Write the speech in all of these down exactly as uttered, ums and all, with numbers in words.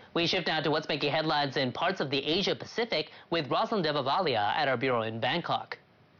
We shift now to what's making headlines in parts of the Asia Pacific with Rosalind Devavalia at our bureau in Bangkok.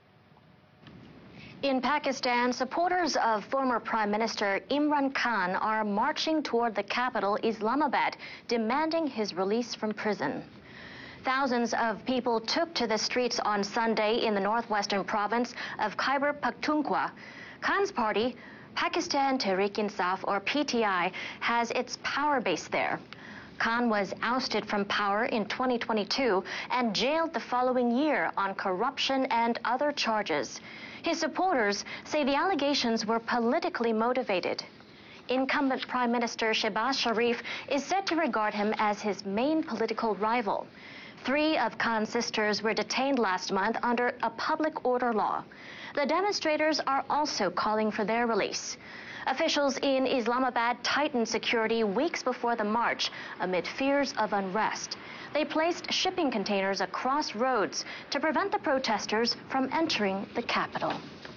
In Pakistan, supporters of former Prime Minister Imran Khan are marching toward the capital, Islamabad, demanding his release from prison. Thousands of people took to the streets on Sunday in the northwestern province of Khyber Pakhtunkhwa. Khan's party, Pakistan Tehreek-e-Insaf, or P T I, has its power base there. Khan was ousted from power in twenty twenty-two and jailed the following year on corruption and other charges. His supporters say the allegations were politically motivated. Incumbent Prime Minister Shehbaz Sharif is said to regard him as his main political rival. Three of Khan's sisters were detained last month under a public order law. The demonstrators are also calling for their release. Officials in Islamabad tightened security weeks before the march amid fears of unrest. They placed shipping containers across roads to prevent the protesters from entering the capital.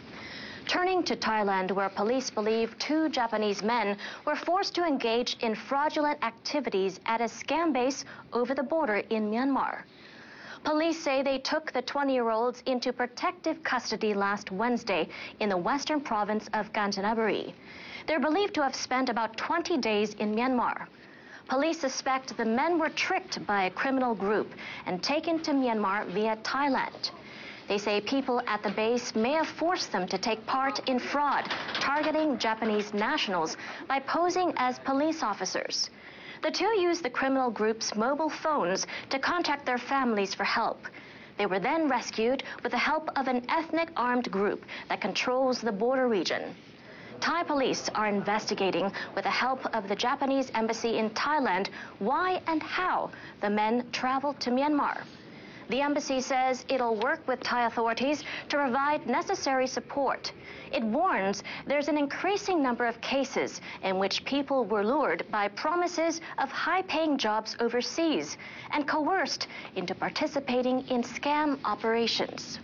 Turning to Thailand, where police believe two Japanese men were forced to engage in fraudulent activities at a scam base over the border in Myanmar. Police say they took the twenty-year-olds into protective custody last Wednesday in the western province of Kanchanaburi. They're believed to have spent about twenty days in Myanmar. Police suspect the men were tricked by a criminal group and taken to Myanmar via Thailand. They say people at the base may have forced them to take part in fraud, targeting Japanese nationals by posing as police officers. The two used the criminal group's mobile phones to contact their families for help. They were then rescued with the help of an ethnic armed group that controls the border region. Thai police are investigating, with the help of the Japanese embassy in Thailand, why and how the men traveled to Myanmar. The embassy says it'll work with Thai authorities to provide necessary support. It warns there's an increasing number of cases in which people were lured by promises of high-paying jobs overseas and coerced into participating in scam operations.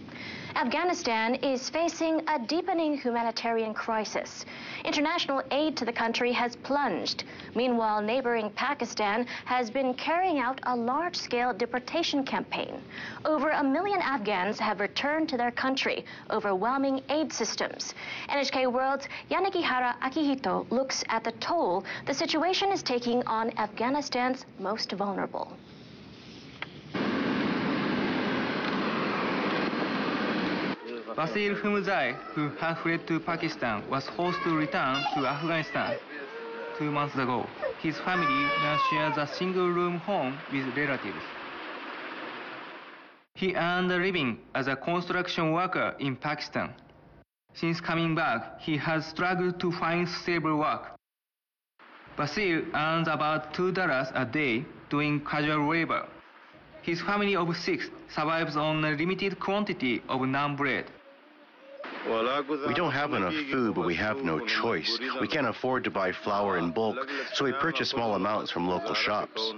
Afghanistan is facing a deepening humanitarian crisis. International aid to the country has plunged. Meanwhile, neighboring Pakistan has been carrying out a large-scale deportation campaign. Over a million Afghans have returned to their country, overwhelming aid systems. N H K World's Yanagihara Akihito looks at the toll the situation is taking on Afghanistan's most vulnerable. Basil Humzai, who had fled to Pakistan, was forced to return to Afghanistan two months ago. His family now shares a single-room home with relatives. He earned a living as a construction worker in Pakistan. Since coming back, he has struggled to find stable work. Basil earns about two dollars a day doing casual labor. His family of six survives on a limited quantity of naan bread. We don't have enough food, but we have no choice. We can't afford to buy flour in bulk, so we purchase small amounts from local shops.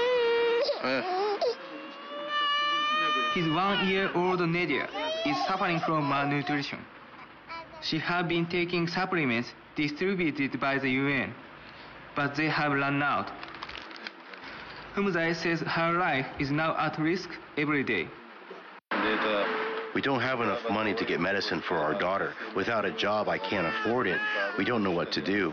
His one-year-old Nadia is suffering from malnutrition. She has been taking supplements distributed by the U N, but they have run out. Humzai says her life is now at risk every day. We don't have enough money to get medicine for our daughter. Without a job, I can't afford it. We don't know what to do.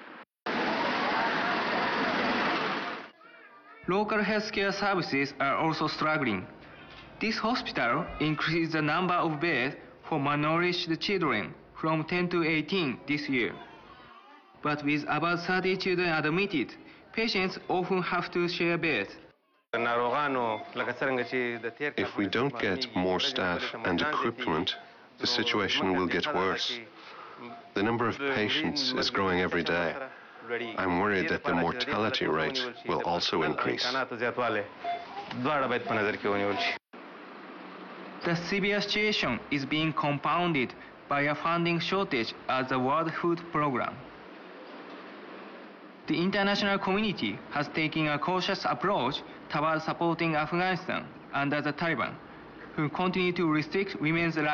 Local healthcare services are also struggling. This hospital increased the number of beds for malnourished children from ten to eighteen this year. But with about thirty children admitted, patients often have to share beds. If we don't get more staff and equipment, the situation will get worse. The number of patients is growing every day. I'm worried that the mortality rate will also increase. The severe situation is being compounded by a funding shortage at the World Food Programme. The international community has taken a cautious approach toward supporting Afghanistan under the Taliban, who continue to restrict women's rights.